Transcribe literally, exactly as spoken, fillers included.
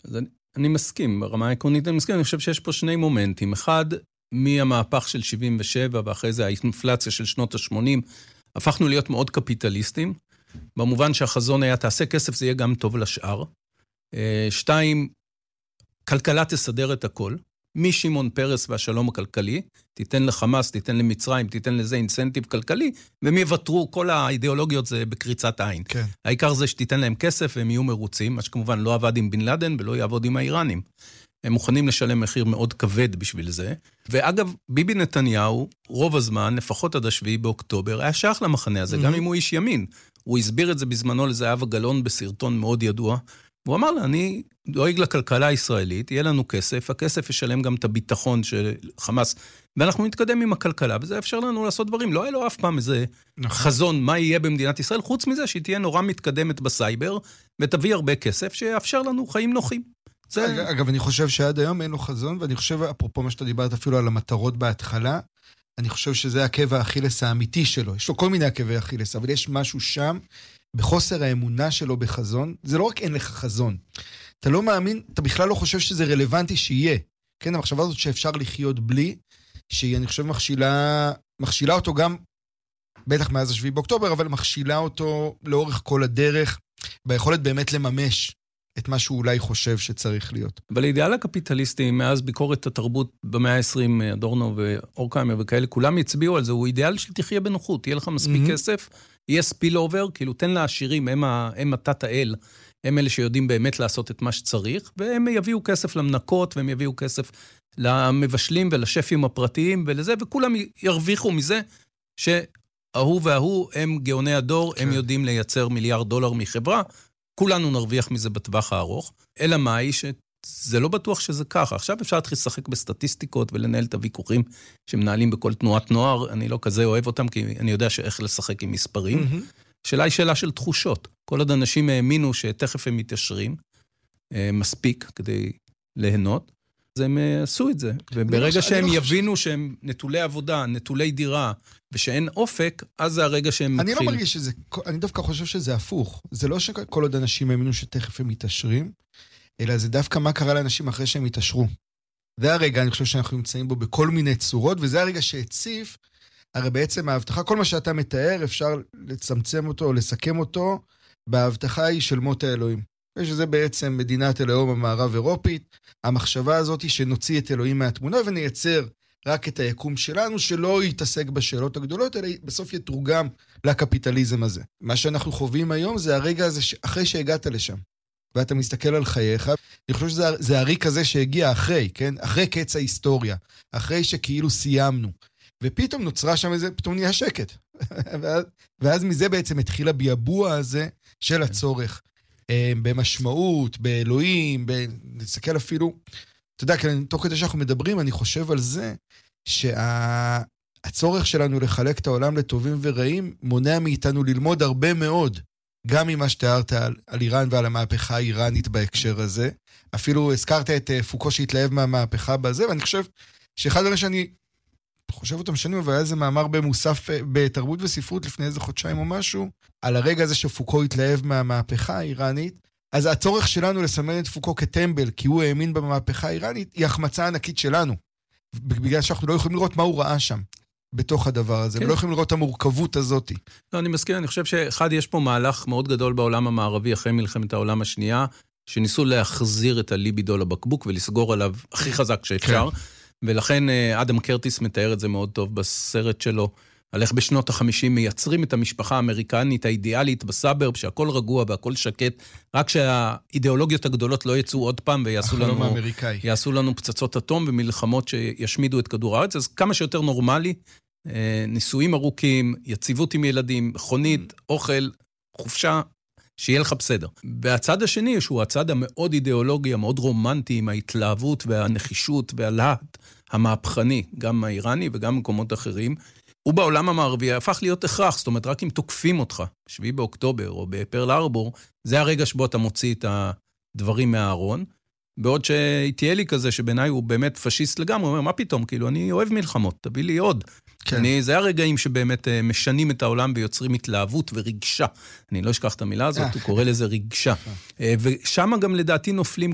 אז אני, אני מסכים, ברמה העקרונית אני מסכים, אני חושב שיש פה שני מומנטים. אחד, מהמהפך של שבעים ושבע, ואחרי זה האינפלציה של שנות ה-שמונים, הפכנו להיות מאוד קפיטליסטים, במובן שהחזון היה, תעשה כסף, זה יהיה גם טוב לשאר. שתיים, כלכלה תסדר את הכל, משמעון פרס והשלום הכלכלי, תיתן לחמאס, תיתן למצרים, תיתן לזה אינסנטיב כלכלי, והם יוותרו, כל האידיאולוגיות זה בקריצת עין. כן. העיקר זה שתיתן להם כסף והם יהיו מרוצים, מה שכמובן לא עבד עם בן לאדן ולא יעבוד עם האיראנים. הם מוכנים לשלם מחיר מאוד כבד בשביל זה. ואגב, ביבי נתניהו, רוב הזמן, לפחות עד השביעי באוקטובר, היה שייך למחנה הזה, mm-hmm. גם אם הוא איש ימין. הוא הסביר את זה בזמנו לזהבה גלאון בסרטון מאוד ידוע, והוא אמר לה, אני דואג לכלכלה הישראלית, יהיה לנו כסף, הכסף ישלם גם את הביטחון של חמאס, ואנחנו נתקדם עם הכלכלה, וזה אפשר לנו לעשות דברים. לא היה לו אף פעם איזה חזון מה יהיה במדינת ישראל, חוץ מזה שהיא תהיה נורא מתקדמת בסייבר, ותביא הרבה כסף שיאפשר לנו חיים נוחים. זה... אגב, אני חושב שעד היום אין לו חזון, ואני חושב, אפרופו מה שאתה דיברת אפילו על המטרות בהתחלה, אני חושב שזה עקב האכילס האמיתי שלו. יש לו כל מיני עקבי אכילס, אבל יש משהו שם, בחוסר האמונה שלו בחזון. זה לא רק אין לך חזון. אתה לא מאמין, אתה בכלל לא חושב שזה רלוונטי שיהיה. כן, המחשבה הזאת שאפשר לחיות בלי, שהיא, אני חושב, מכשילה, מכשילה אותו גם, בטח מאז השביעי באוקטובר, אבל מכשילה אותו לאורך כל הדרך, ביכולת באמת לממש את מה שהוא אולי חושב שצריך להיות. אבל האידיאל הקפיטליסטי, מאז ביקורת התרבות במאה ה-עשרים, אדורנו ואורקהיימר וכאלה, כולם הצביעו על זה, הוא אידיאל שתחיה בנוחות, תהיה לך מספיק mm-hmm. כסף, יהיה ספיל אובר, כאילו תן לעשירים, הם, הם התת האל, הם אלה שיודעים באמת לעשות את מה שצריך, והם יביאו כסף למנקות, והם יביאו כסף למבשלים ולשפים הפרטיים ולזה, וכולם ירוויחו מזה שההוא וההוא הם גאוני הדור, כן. הם יודעים לייצר מיליארד דולר מחברה, כולנו נרוויח מזה בטווח הארוך, אלא מה היא שזה לא בטוח שזה ככה. עכשיו אפשר להתחיל לשחק בסטטיסטיקות ולנהל את הוויכוחים שמנהלים בכל תנועת נוער, אני לא כזה אוהב אותם, כי אני יודע שאיך לשחק עם מספרים. Mm-hmm. שאלה היא שאלה של תחושות. כל עוד אנשים האמינו שתכף הם מתיישרים, מספיק כדי ליהנות, אז הם עשו את זה. וברגע שהם יבינו שהם נטולי עבודה, נטולי דירה, ושאין אופק, אז זה הרגע שהם מתחיל. אני לא מרגיש שזה, אני דווקא חושב שזה הפוך. זה לא שכל עוד אנשים האמינו שתכף הם מתיישרים, אלא זה דווקא מה קרה לאנשים אחרי שהם התיישרו. זה הרגע, אני חושב שאנחנו נמצאים בו בכל מיני צורות, וזה הרגע שהציף, הרי בעצם ההבטחה, כל מה שאתה מתאר, אפשר לצמצם אותו או לסכם אותו, בהבטחה היא של מות האלוהים. ושזה בעצם מדינת אלוהים המערב אירופית, המחשבה הזאת היא שנוציא את אלוהים מהתמונה, ונייצר רק את היקום שלנו, שלא יתעסק בשאלות הגדולות, אלא בסוף יתורגם לקפיטליזם הזה. מה שאנחנו חווים היום זה הרגע הזה, אחרי שהגעת לשם, ואתה מסתכל על חייך, אני חושב שזה הריק הזה שהגיע אחרי, כן? אחרי קץ ההיסטוריה, אחרי שכאילו סיימנו. ופתאום נוצרה שם איזה, פתאום נהיה שקט. ואז, ואז מזה בעצם התחיל הביאבוע הזה של הצורך. במשמעות, באלוהים, נסתכל אפילו, אתה יודע, תוך כדי שאנחנו מדברים, אני חושב על זה, שהצורך שלנו לחלק את העולם לטובים ורעים, מונע מאיתנו ללמוד הרבה מאוד, גם ממה שתיארת על, על איראן ועל המהפכה האיראנית בהקשר הזה. אפילו הזכרת את פוקו שהתלהב מהמהפכה בזה, ואני חושב שאחד הדברים שאני חושב אותם שנים, אבל היה איזה מאמר במוסף, בתרבות וספרות לפני איזה חודשיים או משהו, על הרגע הזה שפוקו התלהב מהמהפכה האיראנית, אז הצורך שלנו לסמן את פוקו כטמבל, כי הוא האמין במהפכה האיראנית, היא החמצה ענקית שלנו. בגלל שאנחנו לא יכולים לראות מה הוא ראה שם, בתוך הדבר הזה, ולא יכולים לראות את המורכבות הזאת. לא, אני מסכים, אני חושב שאחד, יש פה מהלך מאוד גדול בעולם המערבי, אחרי מלחמת העולם השנייה, שניסו להחזיר את הליבידו לבקבוק, ולסגור עליו הכי חזק שאפשר, ולכן אדם קרטיס מתאר את זה מאוד טוב בסרט שלו, על איך בשנות החמישים מייצרים את המשפחה האמריקנית האידיאלית בסאברב, שהכל רגוע והכל שקט, רק שהאידיאולוגיות הגדולות לא יצאו עוד פעם, ויעשו לנו, יעשו לנו פצצות אטום ומלחמות שישמידו את כדור הארץ, אז כמה שיותר נורמלי, ניסויים ארוכים, יציבות עם ילדים, מכונית, אוכל, חופשה, שיהיה לך בסדר. והצד השני, שהוא הצד המאוד אידיאולוגי, המאוד רומנטי, עם ההתלהבות והנחישות והלהט המהפכני, גם האיראני וגם מקומות אחרים, הוא בעולם המערבי הפך להיות הכרח, זאת אומרת, רק אם תוקפים אותך, שביעי באוקטובר או בפרל הרבור, זה הרגע שבו אתה מוציא את הדברים מהארון, בעוד שתהיה לי כזה שבעיניי הוא באמת פשיסט לגמרי, הוא אומר, מה פתאום? כאילו, אני אוהב מלחמות, תביא לי עוד. כן. אני, זה הרגעים שבאמת משנים את העולם ויוצרים התלהבות ורגשה. אני לא אשכח את המילה הזאת, הוא קורא לזה רגשה. ושם גם לדעתי נופלים